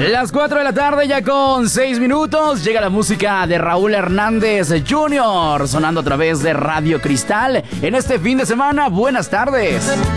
Las 4 de la tarde ya con 6 minutos. Llega la música de Raúl Hernández Jr. sonando a través de Radio Cristal en este fin de semana. Buenas tardes.